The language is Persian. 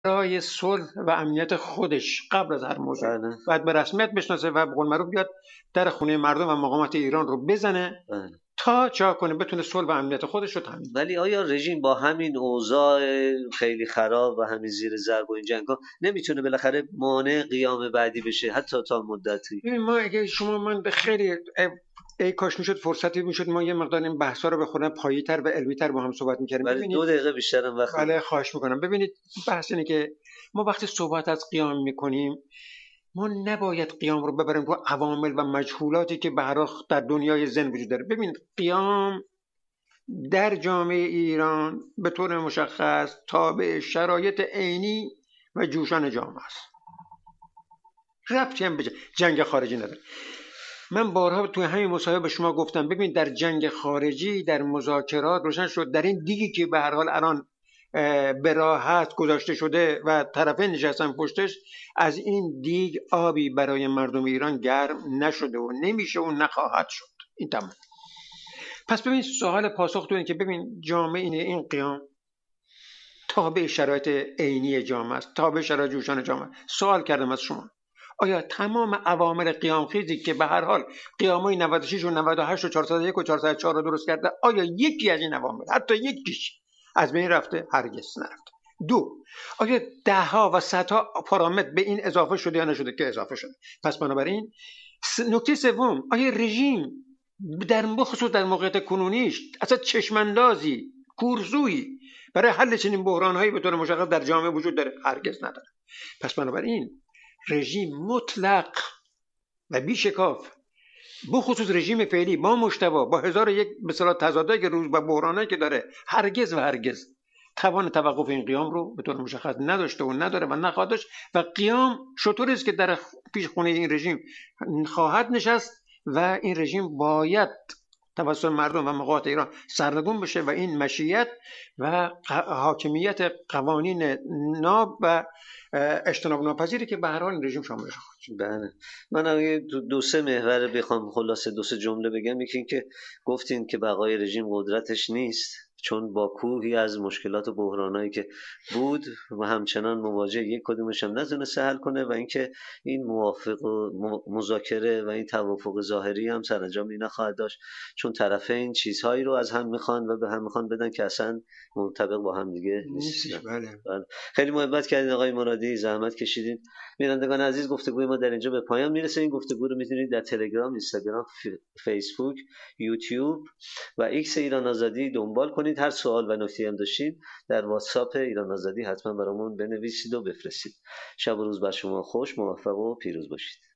برای صلح و امنیت خودش قبل از هر موضوع باید به رسمیت بشناسه و به قول معروف بیاد در خونه مردم و مقامات ایران رو بزنه تا چا کنه بتونه صلح و امنیت خودش رو تامین. ولی آیا رژیم با همین اوضاع خیلی خراب و همین زیر ضرب و این جنگا نمیتونه بالاخره مانع قیام بعدی بشه حتی تا مدتی؟ ببین ما اگه شما من به خیلی ای کاش میشد فرصتی میشد ما یه مقدار این بحثا رو بخونم پایه‌تر و علمی‌تر با هم صحبت می‌کردیم. ولی 2 دقیقه بیشتر هم وقت. بله خواهش می‌کنم. ببینید بحث اینه که ما وقتی صحبت از قیام می‌کنیم ما نباید قیام رو ببریم رو عوامل و مجهولاتی که به هر حال در دنیای ذهن وجود داره. ببین قیام در جامعه ایران به طور مشخص تابع شرایط عینی و جوشان جامعه است. ربطی هم به جنگ خارجی نداره. من بارها توی همین مصاحبه به شما گفتم ببین در جنگ خارجی در مذاکرات روشن شد در این دیگی که به هر حال الان به راحت گذاشته شده و طرفین نشستن پشتش از این دیگ آبی برای مردم ایران گرم نشده و نمیشه و نخواهد شد. این تمام. پس ببین سوال پاسخ تو این که ببین جامعه این قیام تابع شرایط عینی جامعه است، تابع شرایط جوشان جامعه. سوال کردم از شما آیا تمام عوامل قیام خیزی که به هر حال قیامای 96 و 98 و 401 و 404 رو درست کرده آیا یکی از این عوامل حتی یکیش از بین رفته؟ هرگز نرفته. دو، آیا ده ها و صدها پارامتر به این اضافه شده یا نشده؟ که اضافه شده. پس بنابراین نکته سوم، آیا رژیم در خصوص در موقعیت کنونیش اصلا چشماندازی کورسویی برای حل چنین بحران‌هایی به طور مشخص در جامعه وجود داره؟ هرگز نداره. پس بنابراین رژیم مطلق و بیشکاف بخصوص رژیم فعلی با مجتبی با 1001 به اصطلاح تضادایی که روز و بحرانایی که داره هرگز و هرگز توان توقف این قیام رو به طور مشخص نداشته و نداره و نخواهد داشت و قیام شطوری است که در پیش خونه این رژیم خواهد نشست و این رژیم باید توسط مردم و مقامات ایران سرنگون بشه و این مشیت و حاکمیت قوانین ناب و اجتناب ناپذیری که به هر حال این رژیم شاملش خواهد. بله من اگه دو سه محور بخوام خلاصه دو سه جمله بگم، یکی این که گفتین که بقای رژیم قدرتش نیست چون با کوهی از مشکلات و بحرانایی که بود و همچنان مواجه یک کدومش هم نتونسته حل کنه و اینکه این موافق و مذاکره و این توافق ظاهری هم سرانجام نخواهد داشت چون طرفین چیزهایی رو از هم میخوان و به هم میخوان بدن که اصلا منطبق با هم دیگه نیست. بله. خیلی محبت کردین آقای مرادی، زحمت کشیدین. بینندگان عزیز گفتگوی ما در اینجا به پایان میرسه. این گفتگو رو میتونید در تلگرام، اینستاگرام، فیسبوک، یوتیوب و ایکس ایران آزادی دنبال کنید. هر سوال و نکته‌ای هم داشتید در واتساپ ایران آزادی حتما برامون بنویسید و بفرستید. شب و روز بر شما خوش، موفق و پیروز باشید.